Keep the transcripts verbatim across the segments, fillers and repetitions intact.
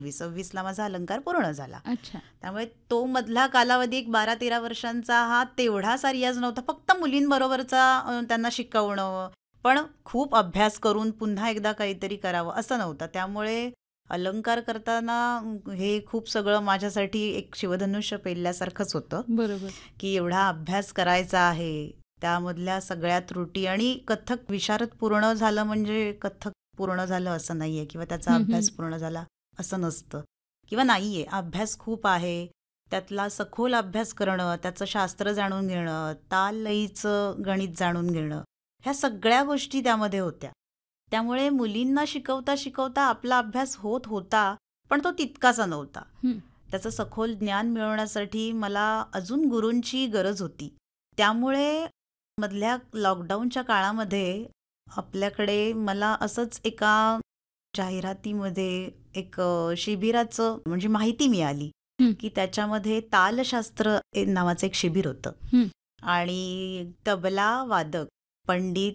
सव्वीसला माझा अलंकार पूर्ण झाला. अच्छा. त्यामुळे तो मधला कालावधी एक बारा तेरा वर्षांचा हा तेवढासा रियाज नव्हता. फक्त मुलींबरोबरचा अ, त्यांना शिकवणं, पण खूप अभ्यास करून पुन्हा एकदा काहीतरी करावं असं नव्हतं. त्यामुळे अलंकार करताना अ, हे खूप सगळं माझ्यासाठी एक शिवधनुष्य पेलल्यासारखंच होतं, बरोबर. की एवढा अभ्यास करायचा आहे. त्यामधल्या सगळ्या त्रुटी आणि कथ्थक विशारद पूर्ण झालं म्हणजे कथ्थक पूर्ण झालं असं नाहीये किंवा त्याचा हम्म, अभ्यास हम्म. पूर्ण झाला असं नसतं किंवा नाहीये. अभ्यास खूप आहे. त्यातला सखोल अभ्यास करणं, त्याचं शास्त्र जाणून घेणं, ताल लयीचं गणित जाणून घेणं, ह्या सगळ्या गोष्टी त्यामध्ये होत्या. त्यामुळे मुलींना शिकवता शिकवता आपला अभ्यास होत होता, पण तो तितकासा नव्हता. हम्म. त्याचं सखोल ज्ञान मिळवण्यासाठी मला अजून गुरूंची गरज होती. त्यामुळे मधल्या लॉकडाऊनच्या काळामध्ये आपल्याकडे मला असंच एका जाहिरातीमध्ये एक अ, शिबिराचं म्हणजे माहिती मिळाली, हं. की त्याच्यामध्ये तालशास्त्र ए नावाचं एक शिबिर होतं हं. आणि तबला वादक पंडित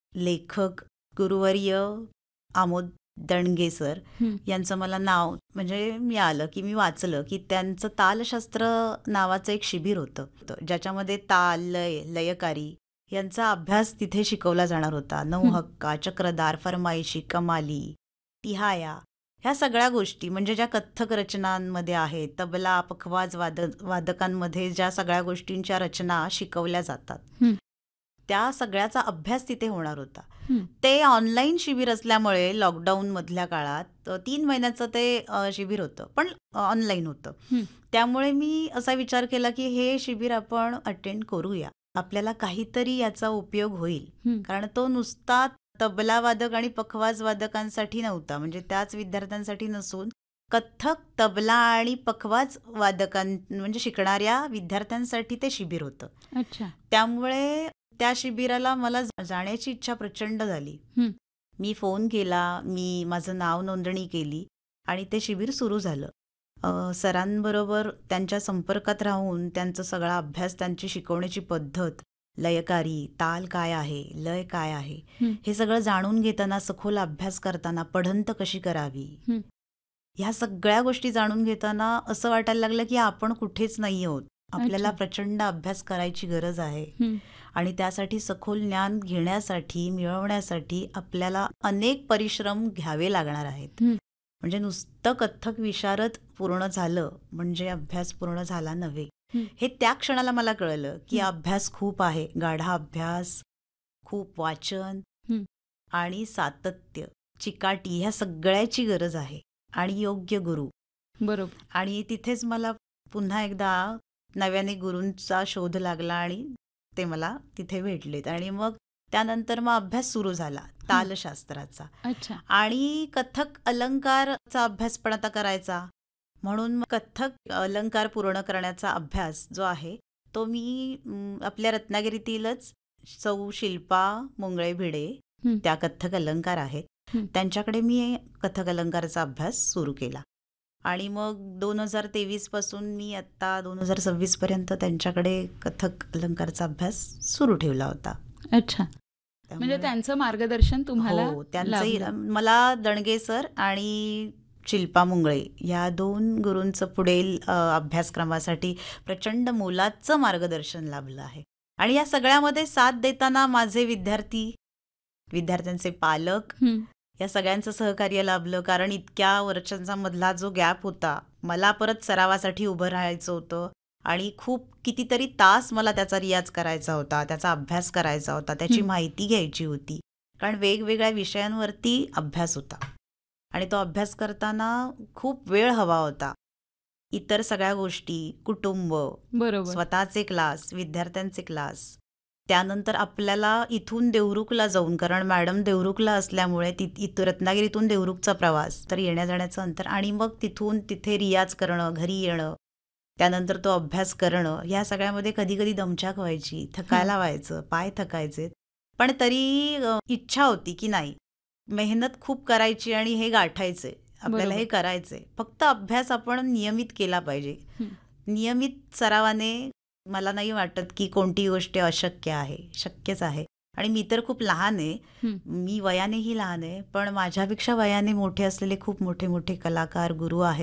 लेखक गुरुवर्य आमोद दणगे सर हं. यांचं मला नाव म्हणजे मिळालं, की मी वाचलं की त्यांचं तालशास्त्र नावाचं एक शिबिर होतं, ज्याच्यामध्ये ताल लय लयकारी यांचा अभ्यास तिथे शिकवला जाणार होता. नऊ हं. हक्का, चक्रधार, फरमाईशी, कमाली, तिहाया ह्या सगळ्या गोष्टी म्हणजे ज्या कथ्थक रचनांमध्ये आहेत, तबला पखवाज वाद वादकांमध्ये ज्या सगळ्या गोष्टींच्या रचना शिकवल्या जातात, हं. त्या सगळ्याचा अभ्यास तिथे होणार होता. हं. ते ऑनलाईन शिबिर असल्यामुळे लॉकडाऊन मधल्या काळात अ, तीन महिन्याचं ते अ, शिबिर होतं, पण ऑनलाईन होतं. हं. त्यामुळे मी असा विचार केला की हे शिबिर आपण अटेंड करूया, आपल्याला काहीतरी याचा उपयोग होईल. हं. कारण तो नुसता तबला वादक आणि पखवाज वादकांसाठी नव्हता, म्हणजे त्याच विद्यार्थ्यांसाठी नसून कथ्थक, तबला आणि पखवाज वादकां म्हणजे शिकणाऱ्या विद्यार्थ्यांसाठी ते शिबिर होतं. अच्छा. त्यामुळे त्या शिबिराला मला जाण्याची इच्छा प्रचंड झाली. हं. मी फोन केला, मी माझं नाव नोंदणी केली आणि ते शिबिर सुरू झालं. अ, सरांबरोबर त्यांच्या संपर्कात राहून त्यांचा सगळा अभ्यास, त्यांची शिकवण्याची पद्धत, लयकारी, ताल काय आहे, लय काय आहे, हं. हे सगळं जाणून घेताना, सखोल अभ्यास करताना, पढंत कशी करावी, हं. ह्या सगळ्या गोष्टी जाणून घेताना असं वाटायला लागलं की आपण कुठेच नाही आहोत. आपल्याला अच्छा. प्रचंड अभ्यास करायची गरज आहे हं. आणि त्यासाठी सखोल ज्ञान घेण्यासाठी, मिळवण्यासाठी आपल्याला अनेक परिश्रम घ्यावे लागणार आहेत. हं. म्हणजे नुसतं कथ्थक विशारद पूर्ण झालं म्हणजे अभ्यास पूर्ण झाला नव्हे. हं. हे त्या क्षणाला मला कळलं की हं. अभ्यास खूप आहे, गाढा अभ्यास, खूप वाचन हं. आणि सातत्य, चिकाटी ह्या सगळ्याची गरज आहे आणि योग्य गुरु. बरोबर. आणि तिथेच मला पुन्हा एकदा नव्याने गुरूंचा शोध लागला आणि ते मला तिथे भेटलेत आणि मग त्यानंतर मग अभ्यास सुरू झाला तालशास्त्राचा. अच्छा. आणि कथ्थक अलंकारचा अभ्यास पण आता करायचा, म्हणून मग कथ्थक अलंकार पूर्ण करण्याचा अभ्यास जो आहे तो मी अम, आपल्या रत्नागिरीतीलच सौ शिल्पा मुंगळे भिडे, हं. त्या कथ्थक अलंकार आहेत, हं. त्यांच्याकडे मी कथ्थक अलंकाराचा अभ्यास सुरू केला आणि मग दोन हजार तेवीस पासून मी आत्ता दोन हजार सव्वीस पर्यंत त्यांच्याकडे कथ्थक अलंकाराचा अभ्यास सुरू ठेवला होता. अच्छा. म्हणजे त्यामुळे त्यांचं मार्गदर्शन तुम्हाला हो, त्यांचंही लाभलं. मला दणगे सर आणि शिल्पा मुंगळे या दोन गुरूंचं पुढील अ, अभ्यासक्रमासाठी प्रचंड मोलाचं मार्गदर्शन लाभलं आहे. आणि या सगळ्यामध्ये साथ देताना माझे विद्यार्थी, विद्यार्थ्यांचे पालक हं. या सगळ्यांचं सहकार्य लाभलं. कारण इतक्या वर्षांचा मधला जो गॅप होता, मला परत सरावासाठी उभं राहायचं होतं आणि खूप कितीतरी तास मला त्याचा रियाज करायचा होता, त्याचा अभ्यास करायचा होता, त्याची हं. माहिती घ्यायची होती. कारण वेगवेगळ्या विषयांवरती अभ्यास होता आणि तो अभ्यास करताना खूप वेळ हवा होता. इतर सगळ्या गोष्टी, कुटुंब, बरोबर. स्वतःचे क्लास, विद्यार्थ्यांचे क्लास, त्यानंतर आपल्याला इथून देवरुखला जाऊन, कारण मॅडम देवरुखला असल्यामुळे ति इथं रत्नागिरीतून देवरुखचा प्रवास, तर येण्या जाण्याचं अंतर आणि मग तिथून तिथे रियाज करणं, घरी येणं, त्यानंतर तो अभ्यास करणं, या सगळ्यामध्ये कधी कधी दमछाक व्हायची, थकायला व्हायचं, पाय थकायचे, पण तरी अ, इच्छा होती की नाही, मेहनत खूप करायची आणि हे गाठायचे, आपल्याला बरोबर. हे करायचे. फक्त अभ्यास आपण नियमित केला पाहिजे. हं. नियमित सरावाने मला नाही वाटत की कोणती गोष्ट अशक्य आहे, शक्यच आहे. आणि मी तर खूप लहान आहे, हं. मी वयानेही लहान आहे, पण माझ्यापेक्षा वयाने मोठे असलेले खूप मोठे मोठे कलाकार गुरु आहेत